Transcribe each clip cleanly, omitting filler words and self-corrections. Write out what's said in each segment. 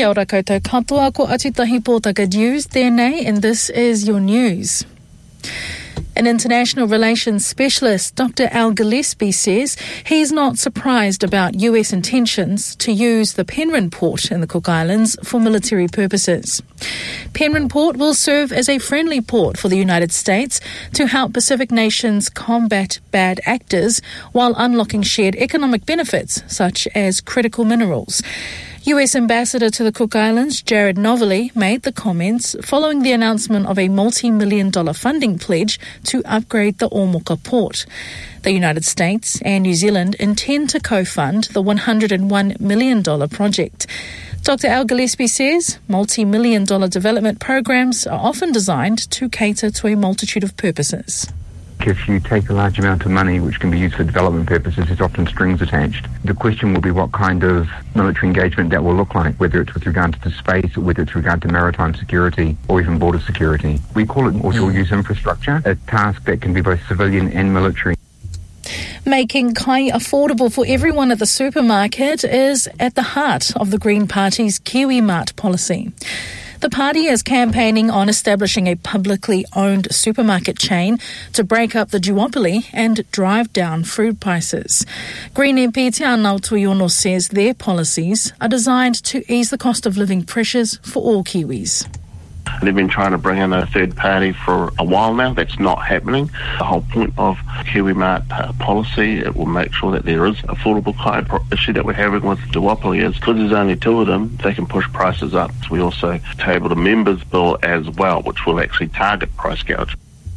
Kia ora koutou katoa, ko Atutahi Pōtaka News tēnei, and this is your news. An international relations specialist, Dr. Al Gillespie, says he's not surprised about US intentions to use the Penryn port in the Cook Islands for military purposes. Penryn Port will serve as a friendly port for the United States to help Pacific nations combat bad actors while unlocking shared economic benefits such as critical minerals. US Ambassador to the Cook Islands, Jared Novelli, made the comments following the announcement of a multi-million-dollar funding pledge to upgrade the Omoka port. The United States and New Zealand intend to co-fund the $101 million project. Dr. Al Gillespie says multi-million-dollar development programs are often designed to cater to a multitude of purposes. If you take a large amount of money which can be used for development purposes, there's often strings attached. The question will be what kind of military engagement that will look like, whether it's with regard to space or whether it's with regard to maritime security or even border security. We call it dual-use infrastructure, a task that can be both civilian and military. Making kai affordable for everyone at the supermarket is at the heart of the Green Party's KiwiMart policy. The party is campaigning on establishing a publicly owned supermarket chain to break up the duopoly and drive down food prices. Green MP Te Anau Tuiono says their policies are designed to ease the cost of living pressures for all Kiwis. They've been trying to bring in a third party for a while now. That's not happening. The whole point of KiwiMart policy, it will make sure that there is affordable kai issue that we're having with the duopoly is because there's only two of them, they can push prices up. So we also tabled a members bill as well, which will actually target price gouge.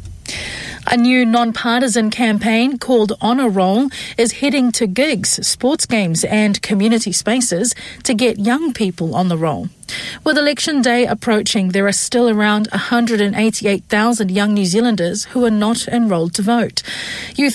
A new non-partisan campaign called Honour Roll is heading to gigs, sports games and community spaces to get young people on the roll. With election day approaching, there are still around 188,000 young New Zealanders who are not enrolled to vote. Youth